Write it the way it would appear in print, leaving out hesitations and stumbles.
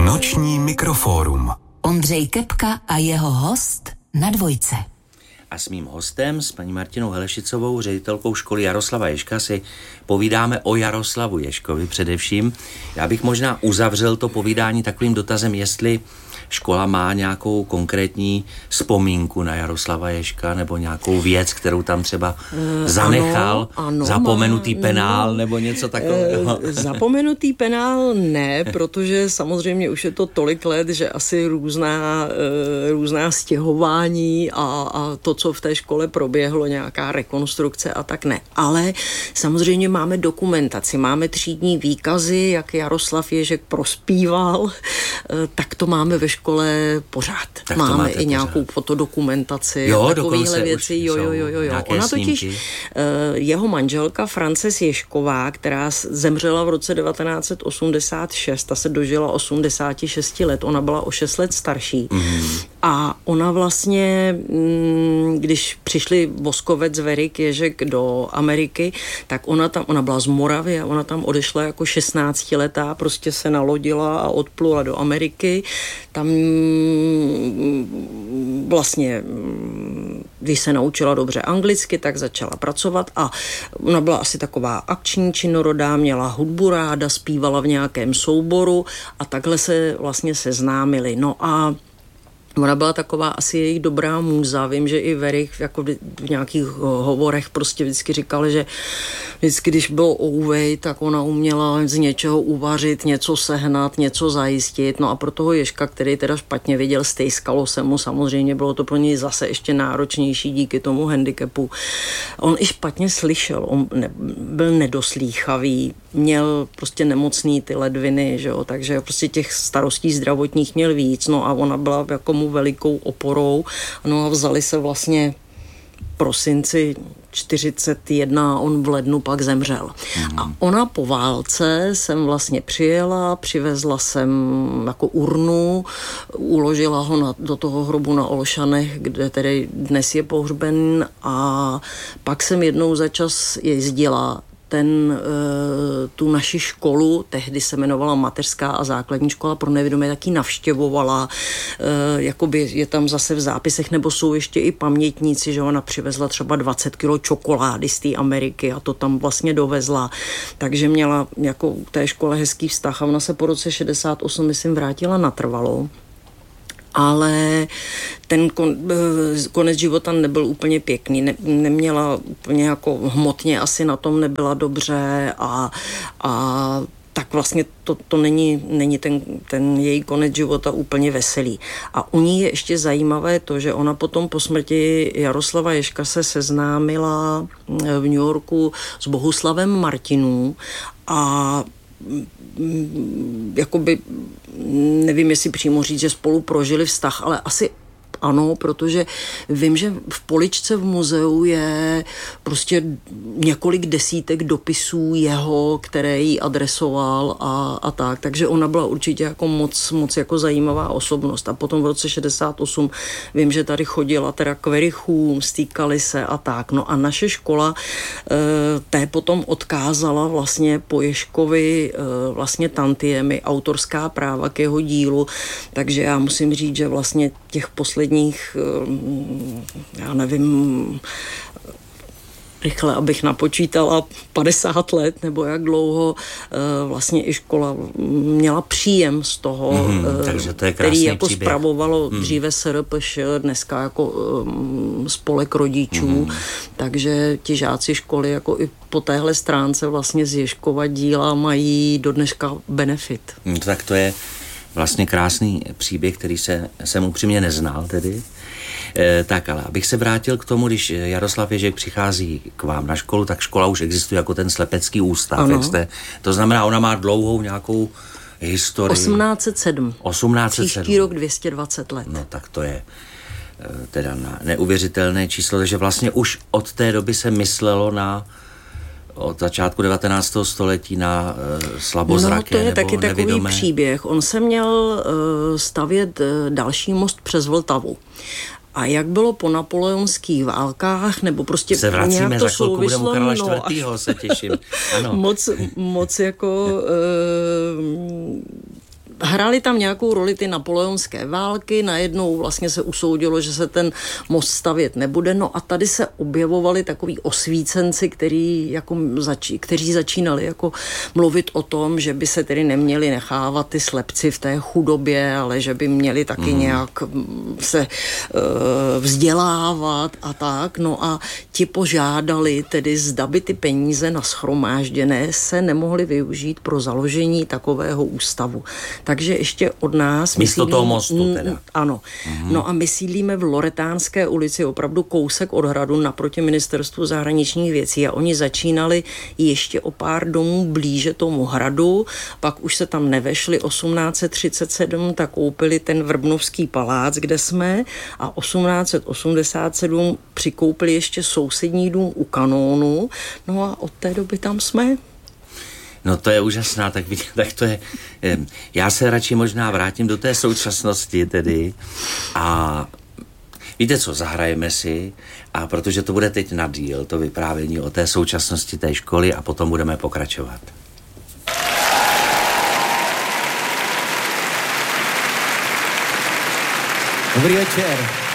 Noční mikrofórum. Ondřej Kepka a jeho host na Dvojce. A s mým hostem, s paní Martinou Helešicovou, ředitelkou školy Jaroslava Ježka, si povídáme o Jaroslavu Ježkovi především. Já bych možná uzavřel to povídání takovým dotazem, jestli škola má nějakou konkrétní vzpomínku na Jaroslava Ježka nebo nějakou věc, kterou tam třeba zanechal, ano, zapomenutý penál nebo něco takového. Zapomenutý penál ne, protože samozřejmě už je to tolik let, že asi různá stěhování a to, co v té škole proběhlo, nějaká rekonstrukce a tak ne. Ale samozřejmě máme dokumentaci, máme třídní výkazy, jak Jaroslav Ježek prospíval, tak to máme ve škole pořád. Tak máme i nějakou fotodokumentaci, takovýhle věci. Jo. Ona totiž, jeho manželka Frances Ježková, která zemřela v roce 1986, ta se dožila 86 let, ona byla o 6 let starší. A ona vlastně, když přišli Voskovec, Verik, Ježek do Ameriky, tak ona byla z Moravy a ona tam odešla jako 16letá, prostě se nalodila a odplula do Ameriky. Tam vlastně, když se naučila dobře anglicky, tak začala pracovat a ona byla asi taková akční činorodá, měla hudbu ráda, zpívala v nějakém souboru a takhle se vlastně seznámili. No a ona byla taková asi jejich dobrá můza. Vím, že i Verich jako v nějakých hovorech prostě vždycky říkal, že vždycky, když bylo ouvej, tak ona uměla z něčeho uvařit, něco sehnat, něco zajistit. No a pro toho Ježka, který teda špatně viděl, stejskalo se mu, samozřejmě bylo to pro něj zase ještě náročnější díky tomu handicapu. On i špatně slyšel, on byl nedoslýchavý, měl prostě nemocný ty ledviny, že jo, takže prostě těch starostí zdravotních měl víc, no a ona byla jako mu velikou oporou, no a vzali se vlastně prosinci 41, on v lednu pak zemřel. A ona po válce jsem vlastně přijela, přivezla jsem jako urnu, uložila ho do toho hrobu na Olšanech, kde tedy dnes je pohřben, a pak jsem jednou za čas jezdila tu naši školu, tehdy se jmenovala Mateřská a základní škola pro nevidomé, taky navštěvovala, jakoby je tam zase v zápisech, nebo jsou ještě i pamětníci, že ona přivezla třeba 20 kilo čokolády z té Ameriky a to tam vlastně dovezla, takže měla jako u té škole hezký vztah a ona se po roce 68, myslím, vrátila natrvalo. Ale ten konec života nebyl úplně pěkný, neměla úplně jako hmotně asi na tom nebyla dobře a tak vlastně to není ten její konec života úplně veselý. A u ní je ještě zajímavé to, že ona potom po smrti Jaroslava Ježka se seznámila v New Yorku s Bohuslavem Martinů a jakoby, nevím, jestli přímo říct, že spolu prožili vztah, ale asi ano, protože vím, že v poličce v muzeu je prostě několik desítek dopisů jeho, které jí adresoval a tak, takže ona byla určitě jako moc jako zajímavá osobnost. A potom v roce 68 vím, že tady chodila teda k Verichům, stýkali se a tak. No a naše škola té potom odkázala vlastně po Ježkovi vlastně tantiemy, autorská práva k jeho dílu, takže já musím říct, že vlastně těch posledních, já nevím, rychle, abych napočítala 50 let, nebo jak dlouho vlastně i škola měla příjem z toho, který jako příběh spravovalo dříve SRPŠ, dneska jako spolek rodičů, takže ti žáci školy jako i po téhle stránce vlastně z Ježkova díla mají do dneška benefit. Tak to je vlastně krásný příběh, který jsem upřímně neznal tedy. Tak, ale abych se vrátil k tomu, když Jaroslav Ježek přichází k vám na školu, tak škola už existuje jako ten slepecký ústav. To znamená, ona má dlouhou nějakou historii. 1807. Příští rok 220 let. No tak to je teda neuvěřitelné číslo, takže vlastně už od té doby se myslelo od začátku 19. století na slabozraké nebo to je taky nevidomé. Takový příběh. On se měl stavět další most přes Vltavu. A jak bylo po napoleonských válkách, nebo prostě se vracíme nějak to za chvilku, budeme u Karla IV. Se těším. Ano. moc jako hrály tam nějakou roli ty napoleonské války, najednou vlastně se usoudilo, že se ten most stavět nebude, no a tady se objevovali takový osvícenci, kteří začínali jako mluvit o tom, že by se tedy neměli nechávat ty slepci v té chudobě, ale že by měli taky nějak se vzdělávat a tak, no a ti požádali tedy, zda by ty peníze nashromážděné se nemohly využít pro založení takového ústavu. Takže ještě od nás... Místo toho mostu teda. Ano. No a my sídlíme v Loretánské ulici, opravdu kousek od hradu naproti ministerstvu zahraničních věcí a oni začínali ještě o pár domů blíže tomu hradu, pak už se tam nevešli 1837, tak koupili ten Vrbnovský palác, kde jsme a 1887 přikoupili ještě sousední dům u Kanónu, no a od té doby tam jsme. No to je úžasná, tak to je, já se radši možná vrátím do té současnosti tedy a víte co, zahrajeme si a protože to bude teď na díl, to vyprávění o té současnosti té školy a potom budeme pokračovat. Dobrý večer.